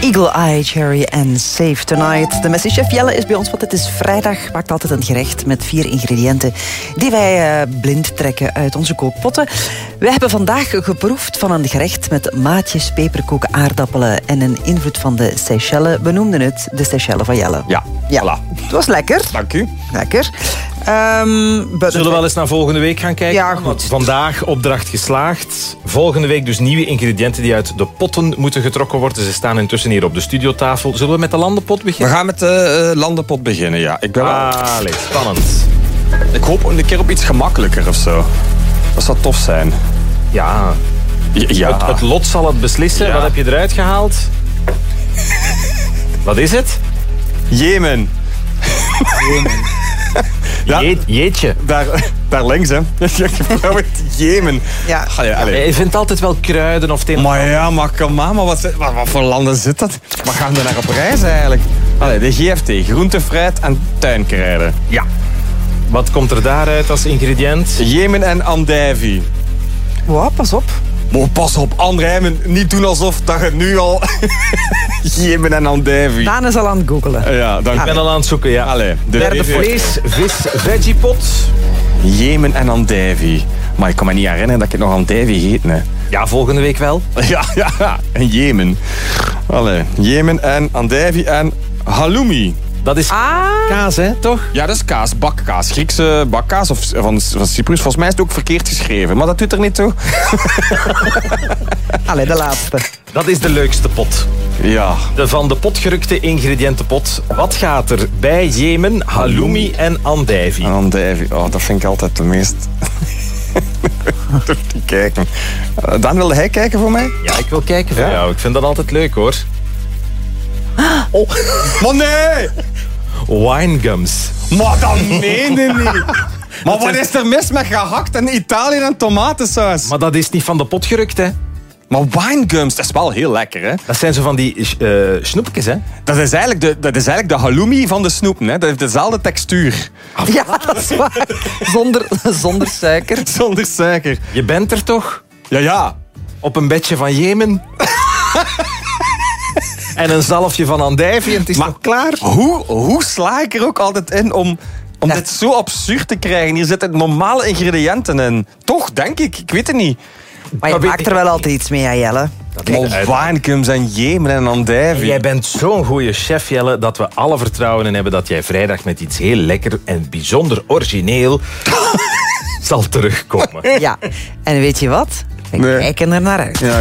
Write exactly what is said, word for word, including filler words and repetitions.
Eagle Eye Cherry en Save Tonight. De Messi Chef Jelle is bij ons, want het is vrijdag. Maakt altijd een gerecht met vier ingrediënten die wij uh, blind trekken uit onze kookpotten. We hebben vandaag geproefd van een gerecht met maatjes, peperkoek, aardappelen en een invloed van de Seychellen. We noemden het de Seychellen van Jelle. Ja, ja. Voilà. Het was lekker. Dank u. Lekker. Um, Zullen we wel eens naar volgende week gaan kijken? Ja, goed. Vandaag opdracht geslaagd. Volgende week dus nieuwe ingrediënten die uit de potten moeten getrokken worden. Ze staan intussen hier op de studiotafel. Zullen we met de landenpot beginnen? We gaan met de uh, landenpot beginnen, ja. Ik ben wel... Allee, spannend. Ik hoop een keer op iets gemakkelijker of zo. Dat zou tof zijn. Ja, Ja. Het, het lot zal het beslissen. Ja. Wat heb je eruit gehaald? Wat is het? Jemen. Ja. Je, jeetje. Daar, daar links, hè. Jemen. Ja. Allee, allee. Je vindt altijd wel kruiden of het een... Maar ja, maar kom aan, maar wat, zit- wat, wat voor landen zit dat? Wat gaan we naar op reis eigenlijk? Allee, de G F T, groente, fruit en tuinkruiden. Ja. Wat komt er daaruit als ingrediënt? Jemen en andijvie. Wow, pas op. Oh, pas op, Andrijmen, niet doen alsof dat je nu al... Jemen en andijvie. Daan is al aan het googelen. Ja, dank Ik ben al aan het zoeken, ja. Allee, de Derde vlees, vis, veggiepot. Jemen en andijvie. Maar ik kan me niet herinneren dat ik nog andijvie gegeten heb. Ja, volgende week wel. Ja, ja, ja. En Jemen. Allee, Jemen en andijvie en halloumi. Dat is Ah. kaas, hè, toch? Ja, dat is kaas, bakkaas. Griekse bakkaas of van, van Cyprus. Volgens mij is het ook verkeerd geschreven, maar dat doet er niet toe. Allee, de laatste. Dat is de leukste pot. Ja. De van de potgerukte ingrediëntenpot. Wat gaat er bij Jemen, halloumi en andijvie? En andijvie, oh, dat vind ik altijd de meest... Durf niet kijken. Uh, Dan wilde hij kijken voor mij? Ja, ik wil kijken voor Ja? jou. Ik vind dat altijd leuk, hoor. Oh. Maar nee! Winegums. Maar dat meen je niet. Maar wat is er mis met gehakt en Italië en tomatensaus? Maar dat is niet van de pot gerukt, hè. Maar winegums, dat is wel heel lekker, hè? Dat zijn zo van die uh, snoepjes, hè. Dat is eigenlijk de, dat is eigenlijk de halloumi van de snoepen, hè? Dat heeft dezelfde textuur. Ja, dat is waar. Zonder, zonder suiker. Zonder suiker. Je bent er toch? Ja, ja. Op een bedje van Jemen. En een zalfje van andijvie en het is Maar nog klaar. Hoe, hoe sla ik er ook altijd in om, om Ja. dit zo absurd te krijgen? Hier zitten normale ingrediënten in. Toch, denk ik. Ik weet het niet. Maar je Maar weet maakt ik- er wel altijd iets mee, aan Jelle. Maar winegums en Jemen en andijvie. Jij bent zo'n goede chef, Jelle, dat we alle vertrouwen in hebben dat jij vrijdag met iets heel lekker en bijzonder origineel zal terugkomen. Ja. En weet je wat? We Nee. kijken er naar uit. Ja.